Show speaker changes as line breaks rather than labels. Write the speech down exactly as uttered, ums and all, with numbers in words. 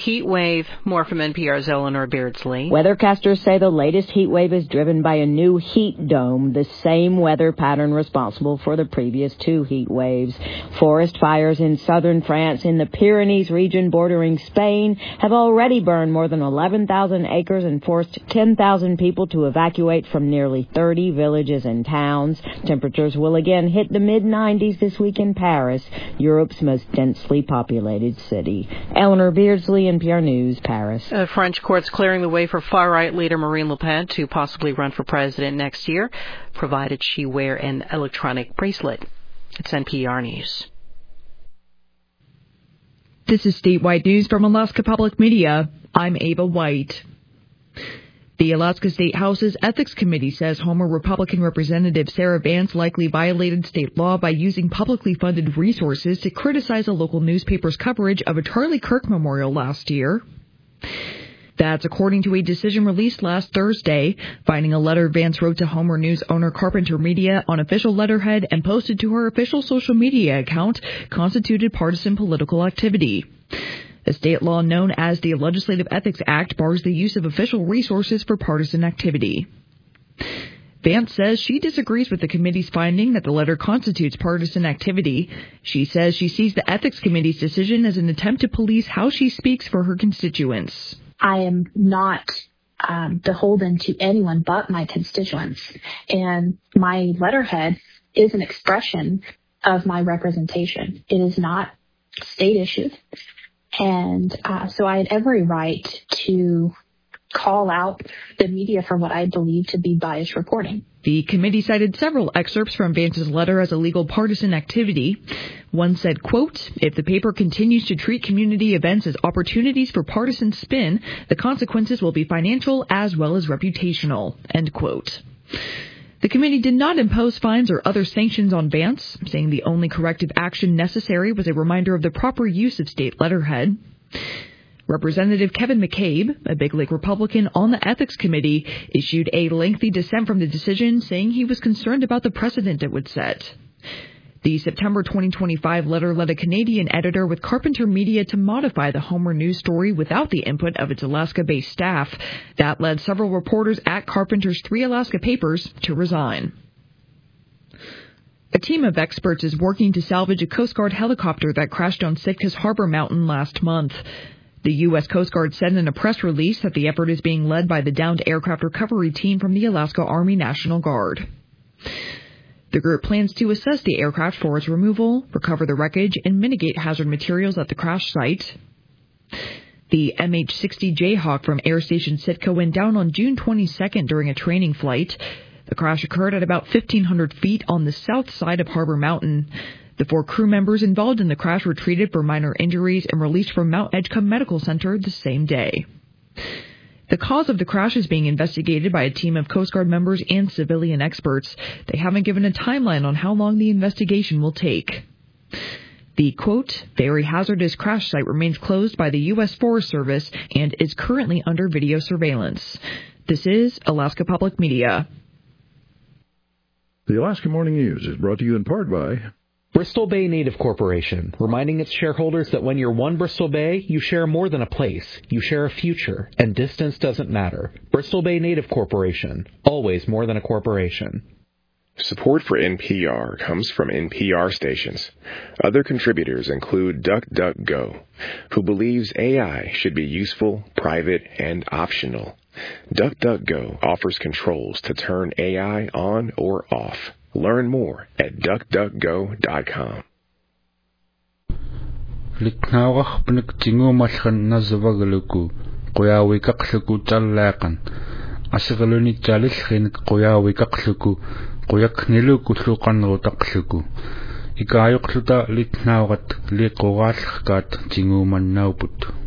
heat wave. More from N P R's Eleanor Beardsley.
Weathercasters say the latest heat wave is driven by a new heat dome, the same weather pattern responsible for the previous two heat waves. Forest fires in southern France, in the Pyrenees region bordering Spain, have already burned more than eleven thousand acres and forced ten thousand people to evacuate from nearly thirty villages and towns. Temperatures will again hit the mid nineties this week in Paris, Europe's most densely populated city. Eleanor Beardsley, N P R News, Paris.
Uh, French courts clearing the way for far-right leader Marine Le Pen to possibly run for president next year, provided she wear an electronic bracelet. It's N P R News.
This is statewide news from Alaska Public Media. I'm Ava White. The Alaska State House's Ethics Committee says Homer Republican Representative Sarah Vance likely violated state law by using publicly funded resources to criticize a local newspaper's coverage of a Charlie Kirk memorial last year. That's according to a decision released last Thursday, finding a letter Vance wrote to Homer News owner Carpenter Media on official letterhead and posted to her official social media account constituted partisan political activity. A state law known as the Legislative Ethics Act bars the use of official resources for partisan activity. Vance says she disagrees with the committee's finding that the letter constitutes partisan activity. She says she sees the Ethics Committee's decision as an attempt to police how she speaks for her constituents.
I am not um, beholden to anyone but my constituents, and my letterhead is an expression of my representation. It is not state issued. And uh, so I had every right to call out the media for what I believe to be biased reporting.
The committee cited several excerpts from Vance's letter as illegal partisan activity. One said, quote, if the paper continues to treat community events as opportunities for partisan spin, the consequences will be financial as well as reputational, end quote. The committee did not impose fines or other sanctions on Vance, saying the only corrective action necessary was a reminder of the proper use of state letterhead. Representative Kevin McCabe, a Big Lake Republican on the Ethics Committee, issued a lengthy dissent from the decision, saying he was concerned about the precedent it would set. The September twenty twenty-five letter led a Canadian editor with Carpenter Media to modify the Homer News story without the input of its Alaska-based staff. That led several reporters at Carpenter's three Alaska papers to resign. A team of experts is working to salvage a Coast Guard helicopter that crashed on Sitka's Harbor Mountain last month. The U S Coast Guard said in a press release that the effort is being led by the downed aircraft recovery team from the Alaska Army National Guard. The group plans to assess the aircraft for its removal, recover the wreckage, and mitigate hazard materials at the crash site. The M H sixty Jayhawk from Air Station Sitka went down on June twenty-second during a training flight. The crash occurred at about fifteen hundred feet on the south side of Harbor Mountain. The four crew members involved in the crash were treated for minor injuries and released from Mount Edgecombe Medical Center the same day. The cause of the crash is being investigated by a team of Coast Guard members and civilian experts. They haven't given a timeline on how long the investigation will take. The, quote, very hazardous crash site remains closed by the U S Forest Service and is currently under video surveillance. This is Alaska Public Media.
The Alaska Morning News is brought to you in part by
Bristol Bay Native Corporation, reminding its shareholders that when you're one Bristol Bay, you share more than a place. You share a future, and distance doesn't matter. Bristol Bay Native Corporation, always more than a corporation.
Support for N P R comes from N P R stations. Other contributors include DuckDuckGo, who believes A I should be useful, private, and optional. DuckDuckGo offers controls to turn A I on or off. Learn more at duck duck go dot com.
Liknawach pnik tingu malhan nazavagaluku, Qoyawi kakluku talakan. Asigaluni talilhin Qoyawi kakluku, Qoyak niluku lukan rotakluku. Ikayok luta liknawat liqogalkat tingu man nauput.